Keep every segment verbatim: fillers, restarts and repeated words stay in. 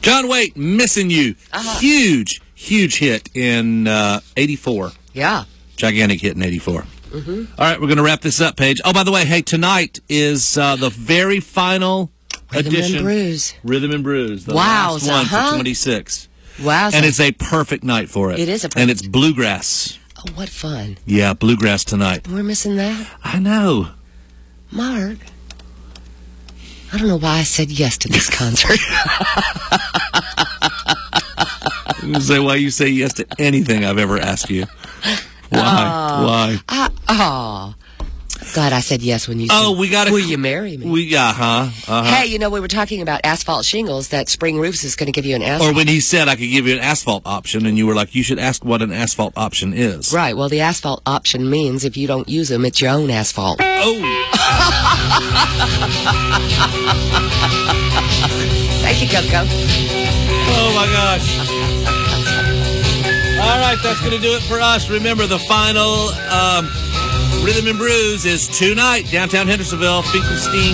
John Waite, Missing You. Uh-huh. Huge, huge hit in uh, eighty-four. Yeah. Gigantic hit in eighty-four. Mm-hmm. All right, we're going to wrap this up, Paige. Oh, by the way, hey, tonight is uh, the very final Rhythm edition. and Brews. Rhythm and Brews. The wow, last one huh? for twenty-six. Wow. And it's a perfect night for it. It is a perfect. And it's bluegrass. Oh, what fun. Yeah, bluegrass tonight. We're missing that. I know. Mark, I don't know why I said yes to this concert. I'm going to say why you say yes to anything I've ever asked you. Why? Uh, why? I, oh. God, I said yes when you said, oh, we gotta, will you marry me? We, yeah, huh? Uh-huh. Hey, you know, we were talking about asphalt shingles, that Spring Roofs is going to give you an asphalt. Or when he said I could give you an asphalt option, and you were like, you should ask what an asphalt option is. Right, well, the asphalt option means if you don't use them, it's your own asphalt. Oh! Thank you, Coco. Oh, my gosh. All right, that's going to do it for us. Remember, the final um, Rhythm and Brews is tonight, downtown Hendersonville, Finkelstein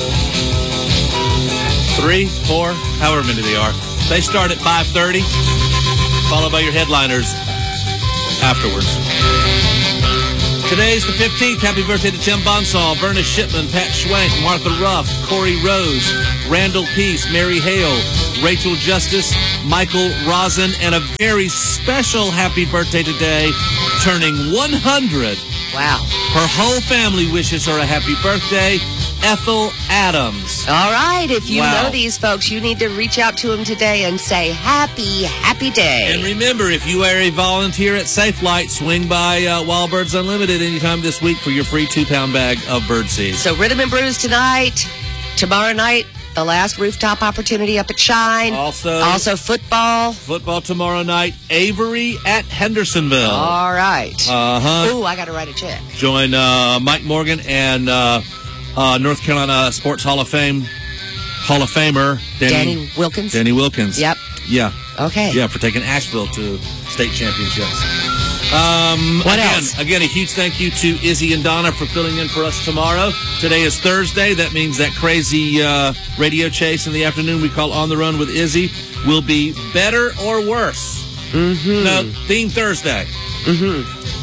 three, four, however many they are. They start at five thirty, followed by your headliners afterwards. Today's the fifteenth. Happy birthday to Tim Bonsall, Verna Shipman, Pat Schwank, Martha Ruff, Corey Rose, Randall Peace, Mary Hale, Rachel Justice, Michael Rosin, and a very special happy birthday today, turning one hundred. Wow. Her whole family wishes her a happy birthday, Ethel Adams. All right, if you wow. know these folks, you need to reach out to them today and say happy, happy day. And remember, if you are a volunteer at Safe Light, swing by uh, Wild Birds Unlimited anytime this week for your free two-pound bag of birdseed. So Rhythm and Brews tonight, tomorrow night, the last rooftop opportunity up at Shine. Also, also football. Football tomorrow night, Avery at Hendersonville. All right. Uh-huh. Ooh, I got to write a check. Join uh, Mike Morgan and uh, uh, North Carolina Sports Hall of Fame Hall of Famer Danny, Danny Wilkins. Danny Wilkins. Yep. Yeah. Okay. Yeah, for taking Asheville to state championships. Um, what again, else? Again, a huge thank you to Izzy and Donna for filling in for us tomorrow. Today is Thursday. That means that crazy uh, radio chase in the afternoon we call On the Run with Izzy will be better or worse. Mm-hmm. No, Theme Thursday. Mm-hmm.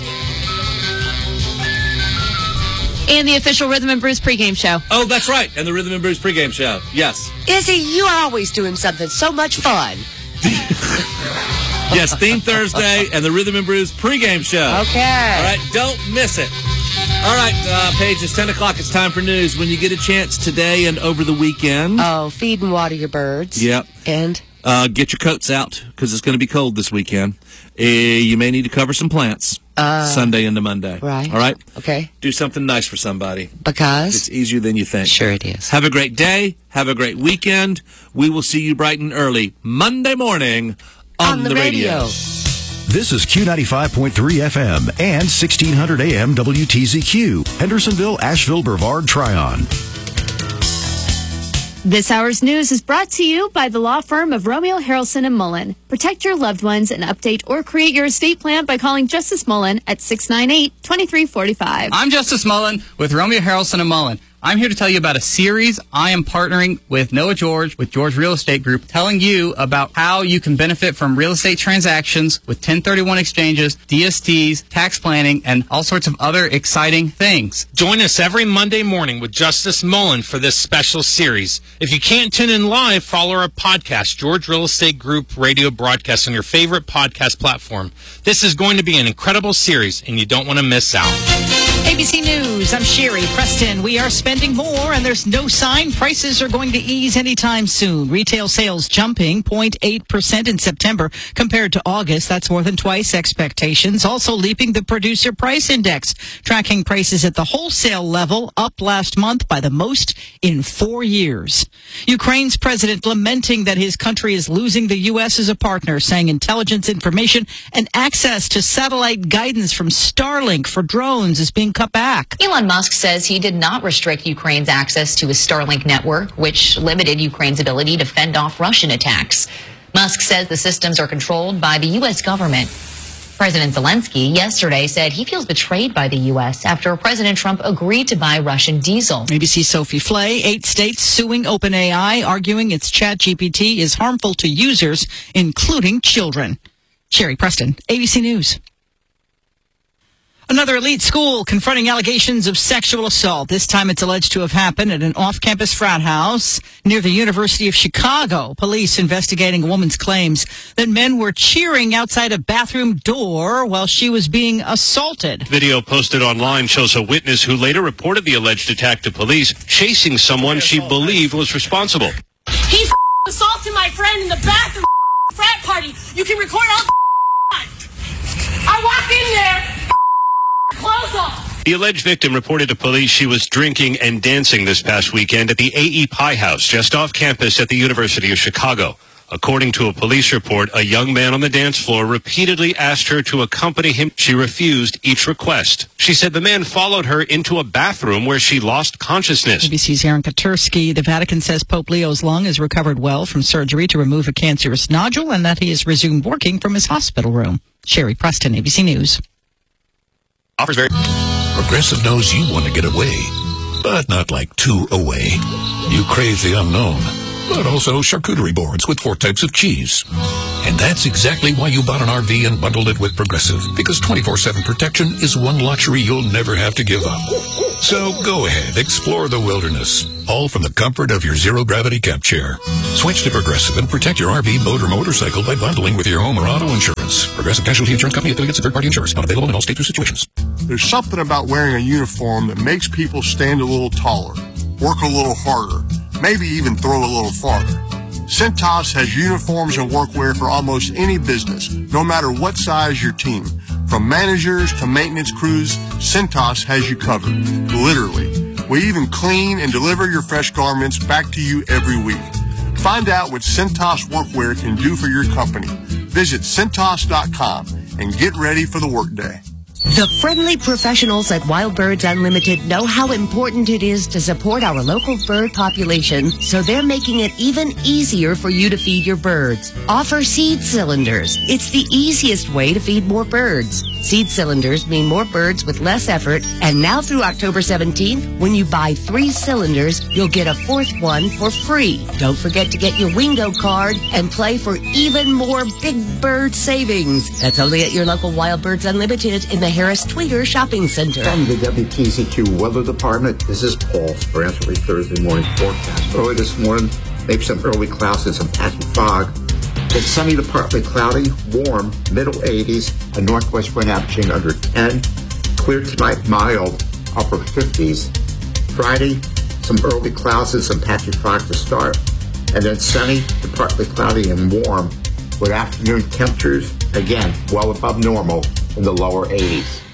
And the official Rhythm and Brews pregame show. Oh, that's right. And the Rhythm and Brews pregame show. Yes. Izzy, you are always doing something so much fun. Yes, Theme Thursday and the Rhythm and Brews pregame show. Okay. All right, don't miss it. All right, uh, Paige, it's ten o'clock. It's time for news. When you get a chance today and over the weekend. Oh, feed and water your birds. Yep. And? Uh, get your coats out because it's going to be cold this weekend. Uh, you may need to cover some plants uh, Sunday into Monday. Right. All right? Okay. Do something nice for somebody. Because? It's easier than you think. Sure it is. Have a great day. Have a great weekend. We will see you bright and early Monday morning on, on the, the radio. radio. This is Q ninety-five point three F M and sixteen hundred A M W T Z Q, Hendersonville, Asheville, Brevard, Tryon. This hour's news is brought to you by the law firm of Romeo Harrelson and Mullen. Protect your loved ones and update or create your estate plan by calling Justice Mullen at six nine eight, two three four five. I'm Justice Mullen with Romeo Harrelson and Mullen. I'm here to tell you about a series I am partnering with Noah George with George Real Estate Group, telling you about how you can benefit from real estate transactions with ten thirty-one exchanges, D S Ts, tax planning, and all sorts of other exciting things. Join us every Monday morning with Justice Mullen for this special series. If you can't tune in live, follow our podcast, George Real Estate Group Radio Broadcast, on your favorite podcast platform. This is going to be an incredible series, and you don't want to miss out. A B C News, I'm Sherry Preston. We are spending more, and there's no sign prices are going to ease anytime soon. Retail sales jumping zero point eight percent in September compared to August. That's more than twice expectations. Also leaping the Producer Price Index, tracking prices at the wholesale level, up last month by the most in four years. Ukraine's president lamenting that his country is losing the U S as a partner, saying intelligence information and access to satellite guidance from Starlink for drones is being cut back. Elon Musk says he did not restrict Ukraine's access to his Starlink network, which limited Ukraine's ability to fend off Russian attacks. Musk says the systems are controlled by the U S government. President Zelensky yesterday said he feels betrayed by the U S after President Trump agreed to buy Russian diesel. A B C's Sophie Flay. Eight states suing OpenAI, arguing its ChatGPT is harmful to users, including children. Sherry Preston, A B C News. Another elite school confronting allegations of sexual assault. This time it's alleged to have happened at an off-campus frat house near the University of Chicago. Police investigating a woman's claims that men were cheering outside a bathroom door while she was being assaulted. Video posted online shows a witness who later reported the alleged attack to police, chasing someone she believed was responsible. He f- assaulted my friend in the bathroom frat party. You can record all the I walked in there. Clothes off. The alleged victim reported to police she was drinking and dancing this past weekend at the A E Pie House, just off campus at the University of Chicago. According to a police report, a young man on the dance floor repeatedly asked her to accompany him. She refused each request. She said the man followed her into a bathroom where she lost consciousness. A B C's Aaron Katursky. The Vatican says Pope Leo's lung has recovered well from surgery to remove a cancerous nodule and that he has resumed working from his hospital room. Sherry Preston, A B C News. Offers very. Progressive knows you want to get away, but not like too away. You crave the unknown, but also charcuterie boards with four types of cheese. And that's exactly why you bought an R V and bundled it with Progressive, because twenty-four seven protection is one luxury you'll never have to give up. So go ahead, explore the wilderness, all from the comfort of your zero-gravity camp chair. Switch to Progressive and protect your R V, boat, or motorcycle by bundling with your home or auto insurance. Progressive Casualty Insurance Company, affiliates, and third-party insurance. Not available in all states or situations. There's something about wearing a uniform that makes people stand a little taller, work a little harder, maybe even throw a little farther. Cintas has uniforms and workwear for almost any business, no matter what size your team. From managers to maintenance crews, Cintas has you covered, literally. We even clean and deliver your fresh garments back to you every week. Find out what Cintas Workwear can do for your company. Visit Cintas dot com and get ready for the workday. The friendly professionals at Wild Birds Unlimited know how important it is to support our local bird population, so they're making it even easier for you to feed your birds. Offer seed cylinders. It's the easiest way to feed more birds. Seed cylinders mean more birds with less effort, and now through October seventeenth, when you buy three cylinders, you'll get a fourth one for free. Don't forget to get your Wingo card and play for even more big bird savings. That's only at your local Wild Birds Unlimited in the Harris Tweeter Shopping Center. From the W T Z Q Weather Department, this is Paul for answering Thursday morning forecast. Early this morning, maybe some early clouds and some patchy fog. It's sunny to partly cloudy, warm, middle eighties, a northwest wind averaging under ten. Clear tonight, mild, upper fifties. Friday, some early clouds and some patchy fog to start. And then sunny to partly cloudy and warm, with afternoon temperatures, again, well above normal in the lower eighties.